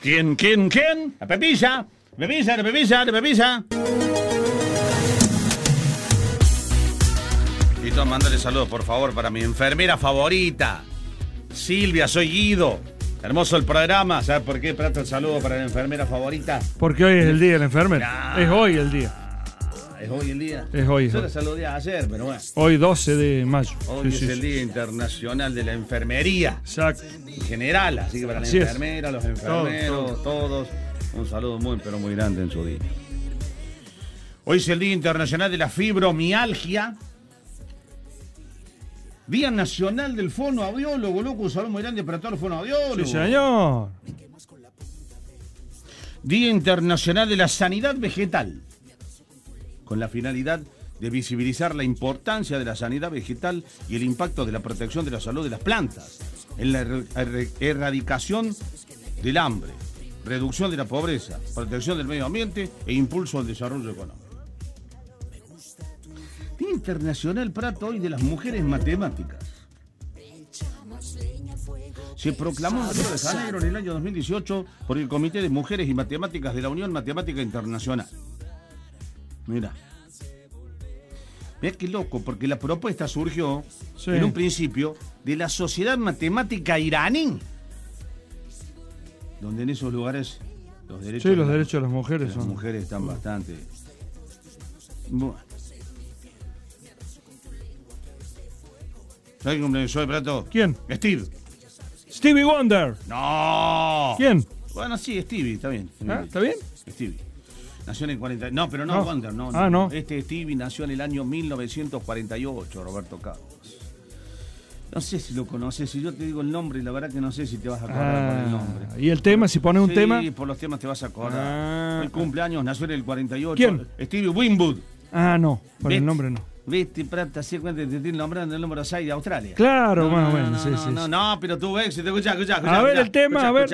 ¿Quién? La Pepilla. La Pepilla. Y todos mandarle saludos, por favor, para mi enfermera favorita. Silvia, soy Guido. Hermoso el programa. ¿Sabes por qué trato el saludo para la enfermera favorita? Porque hoy es el día de la enfermera. No. Es hoy el día. ¿Es hoy el día? Es hoy. Yo la saludé ayer, pero bueno. Hoy 12 de mayo. Hoy es el Día Internacional de la Enfermería. Exacto. En general, así que para la enfermera, los enfermeros, todos, un saludo muy, pero muy grande en su día. Hoy es el Día Internacional de la Fibromialgia. Día Nacional del Fonoaudiólogo, loco, un saludo muy grande para todos los fonoaudiólogos. Sí, señor. Día Internacional de la Sanidad Vegetal, con la finalidad de visibilizar la importancia de la sanidad vegetal y el impacto de la protección de la salud de las plantas, en la erradicación del hambre, reducción de la pobreza, protección del medio ambiente e impulso al desarrollo económico. Día Internacional, Prato, hoy de las mujeres matemáticas. Se proclamó en Río de Janeiro en el año 2018 por el Comité de Mujeres y Matemáticas de la Unión Matemática Internacional. Mira qué loco, porque la propuesta surgió en un principio de la Sociedad Matemática Iraní, donde en esos lugares los derechos de las mujeres las mujeres están bastante... Bueno. ¿Sabes cómo soy, Prato? ¿Quién? Stevie Wonder. No. ¿Quién? Bueno, sí, Stevie, está bien. ¿Está bien? Stevie. Nació en el 40... No, pero no Wonder, no. No. Este Stevie nació en el año 1948, Roberto Carlos. No sé si lo conoces, si yo te digo el nombre, la verdad que no sé si te vas a acordar por el nombre. ¿Y el tema? Si pones un tema. Sí, por los temas te vas a acordar. El cumpleaños, nació en el 48. ¿Quién? Stevie Winwood. No, por el nombre no. Viste, Prata, ¿sí cuenta? Te estoy nombrando el número 6 de Australia. Claro, más o menos, sí. No, pero tú ves, escucha. A ver el tema, a ver.